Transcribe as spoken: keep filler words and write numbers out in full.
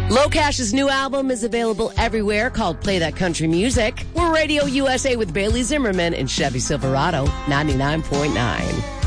Low Cash's new album is available everywhere called Play That Country Music. We're Radio U S A with Bailey Zimmerman and Chevy Silverado, ninety-nine point nine.